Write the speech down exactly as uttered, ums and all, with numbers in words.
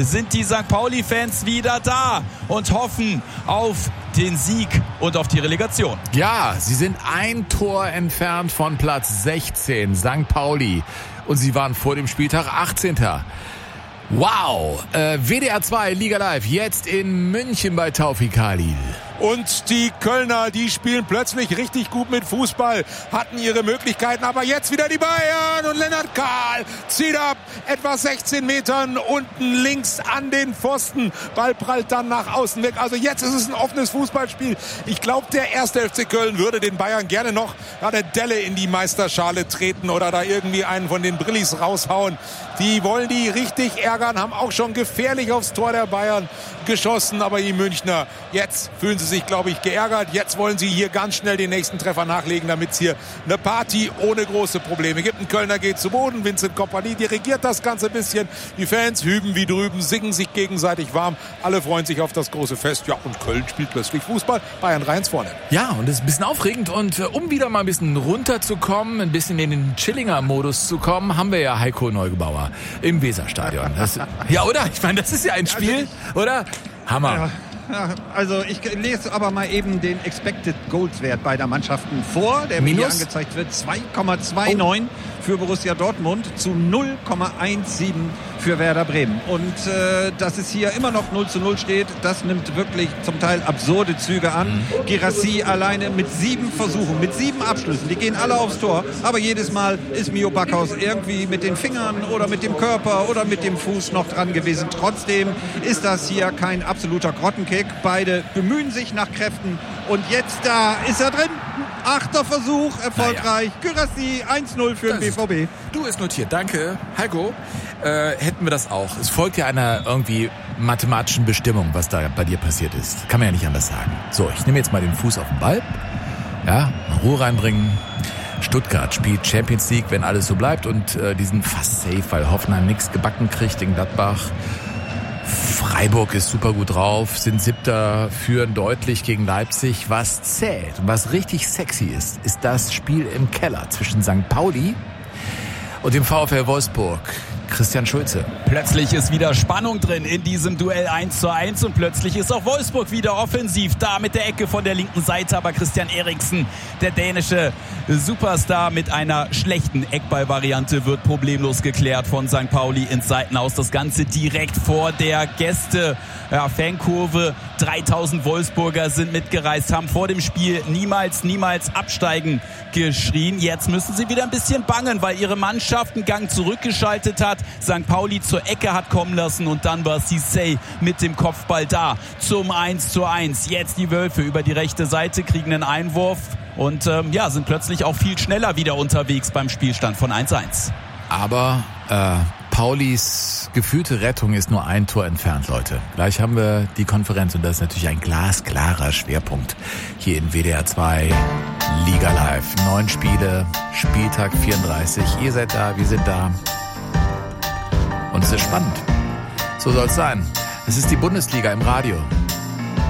sind die Sankt Pauli-Fans wieder da und hoffen auf den Sieg und auf die Relegation. Ja, sie sind ein Tor entfernt von Platz sechzehn, Sankt Pauli. Und sie waren vor dem Spieltag achtzehnter Wow, äh, W D R zwei Liga Live, jetzt in München bei Tawfik Khalil. Und die Kölner, die spielen plötzlich richtig gut mit Fußball, hatten ihre Möglichkeiten, aber jetzt wieder die Bayern und Lennart Kahl zieht ab, etwa sechzehn Metern unten links an den Pfosten. Ball prallt dann nach außen weg. Also jetzt ist es ein offenes Fußballspiel. Ich glaube, der erste F C Köln würde den Bayern gerne noch eine Delle in die Meisterschale treten oder da irgendwie einen von den Brillis raushauen. Die wollen die richtig ärgern, haben auch schon gefährlich aufs Tor der Bayern geschossen, aber die Münchner, jetzt fühlen sie sich, glaube ich, geärgert. Jetzt wollen sie hier ganz schnell den nächsten Treffer nachlegen, damit es hier eine Party ohne große Probleme gibt. Ein Kölner geht zu Boden, Vincent Kompany dirigiert das Ganze ein bisschen. Die Fans hüben wie drüben, singen sich gegenseitig warm. Alle freuen sich auf das große Fest. Ja, und Köln spielt plötzlich Fußball. Bayern drei eins vorne. Ja, und es ist ein bisschen aufregend. Und äh, um wieder mal ein bisschen runterzukommen, ein bisschen in den Chillinger-Modus zu kommen, haben wir ja Heiko Neugebauer im Weserstadion. Das, ja, oder? Ich meine, das ist ja ein Spiel, oder? Hammer. Ja. Ja, also ich lese aber mal eben den Expected Goals Wert beider Mannschaften vor, der mir hier angezeigt wird. zwei Komma neunundzwanzig oh. für Borussia Dortmund zu null Komma siebzehn für Werder Bremen. Und äh, dass es hier immer noch null zu null steht, das nimmt wirklich zum Teil absurde Züge an. Mhm. Guirassy alleine mit sieben Versuchen, mit sieben Abschlüssen. Die gehen alle aufs Tor, aber jedes Mal ist Mio Backhaus irgendwie mit den Fingern oder mit dem Körper oder mit dem Fuß noch dran gewesen. Trotzdem ist das hier kein absoluter Grottenkick. Beide bemühen sich nach Kräften und jetzt da ist er drin. Achter Versuch, erfolgreich. Naja. Guirassy eins null für das den B V B. Du, ist notiert. Danke. Heiko, äh, hätten wir das auch. Es folgt ja einer irgendwie mathematischen Bestimmung, was da bei dir passiert ist. Kann man ja nicht anders sagen. So, ich nehme jetzt mal den Fuß auf den Ball. Ja, Ruhe reinbringen. Stuttgart spielt Champions League, wenn alles so bleibt. Und äh, die sind fast safe, weil Hoffenheim nichts gebacken kriegt in Gladbach. Freiburg ist super gut drauf, sind Siebter, führen deutlich gegen Leipzig. Was zählt und was richtig sexy ist, ist das Spiel im Keller zwischen Sankt Pauli und dem VfL Wolfsburg. Christian Schulze. Plötzlich ist wieder Spannung drin in diesem Duell eins zu eins und plötzlich ist auch Wolfsburg wieder offensiv. Da mit der Ecke von der linken Seite, aber Christian Eriksen, der dänische Superstar mit einer schlechten Eckballvariante, wird problemlos geklärt von Sankt Pauli ins Seitenaus. Das Ganze direkt vor der Gäste ja, Fankurve. dreitausend Wolfsburger sind mitgereist, haben vor dem Spiel niemals, niemals absteigen geschrien. Jetzt müssen sie wieder ein bisschen bangen, weil ihre Mannschaft einen Gang zurückgeschaltet hat. Sankt Pauli zur Ecke hat kommen lassen und dann war Cissé mit dem Kopfball da zum eins zu eins. Jetzt die Wölfe über die rechte Seite kriegen einen Einwurf und ähm, ja, sind plötzlich auch viel schneller wieder unterwegs beim Spielstand von eins zu eins. Aber äh, Paulis gefühlte Rettung ist nur ein Tor entfernt, Leute. Gleich haben wir die Konferenz und das ist natürlich ein glasklarer Schwerpunkt hier in W D R zwei Liga Live. Neun Spiele, Spieltag vierunddreißig. Ihr seid da, wir sind da. Und es ist spannend. So soll es sein. Es ist die Bundesliga im Radio.